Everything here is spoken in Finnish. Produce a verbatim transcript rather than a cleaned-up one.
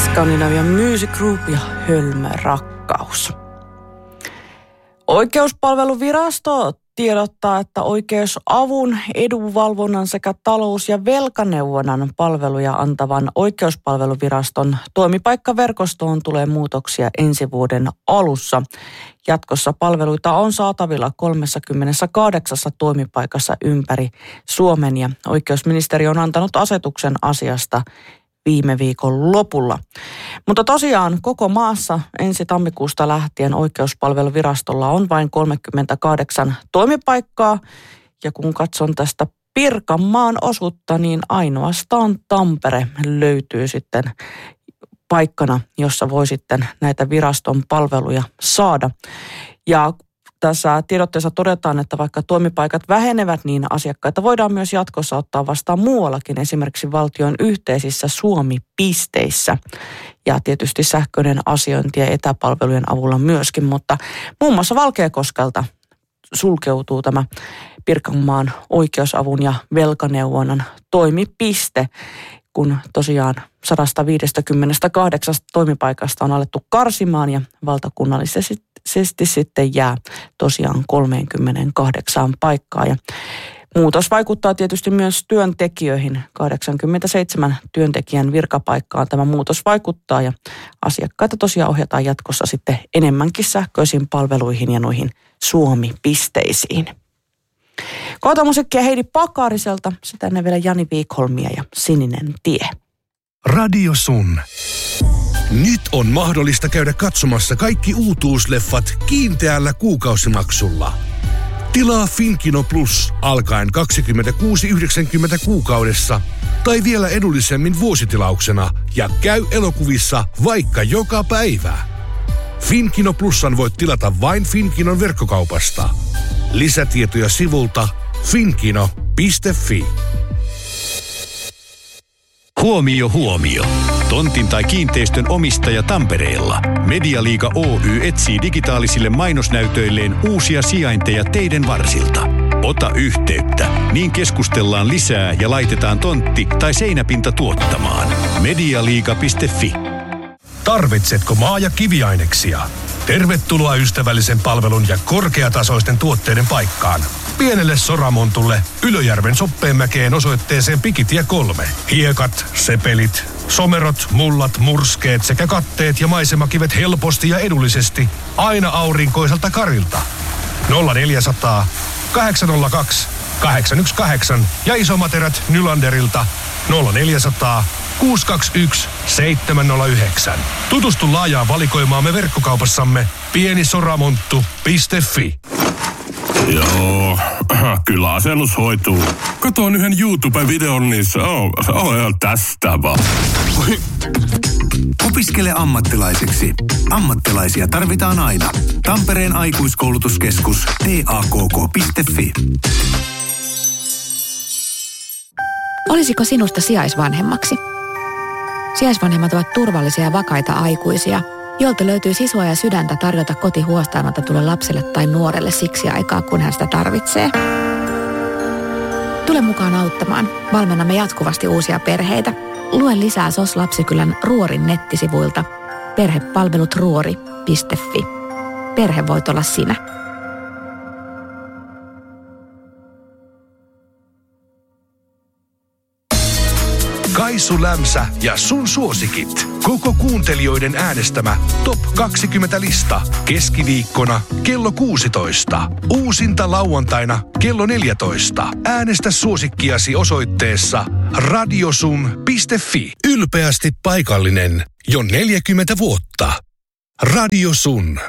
Scandinavian Music Group ja Hölmö rakkaus. Oikeuspalveluvirasto tiedottaa, että oikeusavun, edunvalvonnan sekä talous- ja velkaneuvonnan palveluja antavan oikeuspalveluviraston toimipaikkaverkostoon tulee muutoksia ensi vuoden alussa. Jatkossa palveluita on saatavilla kolmekymmentäkahdeksan toimipaikassa ympäri Suomen ja oikeusministeriö on antanut asetuksen asiasta viime viikon lopulla. Mutta tosiaan koko maassa ensi tammikuusta lähtien oikeuspalveluvirastolla on vain kolmekymmentäkahdeksan toimipaikkaa. Ja kun katson tästä Pirkanmaan osuutta, niin ainoastaan Tampere löytyy sitten paikkana, jossa voi sitten näitä viraston palveluja saada. Ja tässä tiedotteessa todetaan, että vaikka toimipaikat vähenevät, niin asiakkaita voidaan myös jatkossa ottaa vastaan muuallakin, esimerkiksi valtion yhteisissä Suomi-pisteissä. Ja tietysti sähköinen asiointi ja etäpalvelujen avulla myöskin, mutta muun muassa Valkeakoskelta sulkeutuu tämä Pirkanmaan oikeusavun ja velkaneuvonnan toimipiste, kun tosiaan sata viisikymmentäkahdeksan toimipaikasta on alettu karsimaan ja valtakunnallisesti sitten jää tosiaan kolmekymmentäkahdeksan paikkaa. Ja muutos vaikuttaa tietysti myös työntekijöihin. kahdeksankymmentäseitsemän työntekijän virkapaikkaan tämä muutos vaikuttaa ja asiakkaita tosiaan ohjataan jatkossa sitten enemmänkin sähköisiin palveluihin ja noihin Suomi-pisteisiin. Kohta musiikkia Heidi Pakariselta, sitä ennen vielä Jani Viikholmia ja Sininen tie. Radio Sun. Nyt on mahdollista käydä katsomassa kaikki uutuusleffat kiinteällä kuukausimaksulla. Tilaa Finkino Plus alkaen kaksikymmentäkuusi yhdeksänkymmentä kuukaudessa tai vielä edullisemmin vuositilauksena ja käy elokuvissa vaikka joka päivä. Finkino Plusan voit tilata vain Finkinon verkkokaupasta. Lisätietoja sivulta finkino piste fi. Huomio, huomio. Tontin tai kiinteistön omistaja Tampereella. Medialiiga Oy etsii digitaalisille mainosnäytöilleen uusia sijainteja teiden varsilta. Ota yhteyttä, niin keskustellaan lisää ja laitetaan tontti tai seinäpinta tuottamaan. medialiiga piste fi. Tarvitsetko maa- ja kiviaineksia? Tervetuloa ystävällisen palvelun ja korkeatasoisten tuotteiden paikkaan. Pienelle Soramontulle Ylöjärven Soppeenmäkeen osoitteeseen Pikitie kolme. Hiekat, sepelit, somerot, mullat, murskeet sekä katteet ja maisemakivet helposti ja edullisesti aina aurinkoiselta karilta. nolla neljäsataa, kahdeksansataa, kahdeksan yksi kahdeksan ja isomaterät Nylanderilta nolla neljäsataa, kuusi kaksi yksi, seitsemän nolla yhdeksän. Tutustu laajaan valikoimaamme verkkokaupassamme pienisoramonttu piste fi. Joo, kyllä asennus hoituu. Katoin yhden YouTube-videon, niin se on, se on ihan tästä vaan. Opiskele ammattilaiseksi. Ammattilaisia tarvitaan aina. Tampereen aikuiskoulutuskeskus T A K K piste fi. Olisiko sinusta sijaisvanhemmaksi? Sijaisvanhemmat ovat turvallisia ja vakaita aikuisia, joilta löytyy sisua ja sydäntä tarjota koti huostaanotetulle lapselle tai nuorelle siksi aikaa, kun hän sitä tarvitsee. Tule mukaan auttamaan. Valmennamme jatkuvasti uusia perheitä. Lue lisää S O S Lapsikylän Ruorin nettisivuilta perhepalvelut ruori piste fi. Perhe voit olla sinä. Kaisu Lämsä ja sun suosikit. Koko kuuntelijoiden äänestämä Top kaksikymmentä-lista. Keskiviikkona kello kuusitoista. Uusinta lauantaina kello neljätoista. Äänestä suosikkiasi osoitteessa radiosun piste fi. Ylpeästi paikallinen jo neljäkymmentä vuotta. Radio Sun.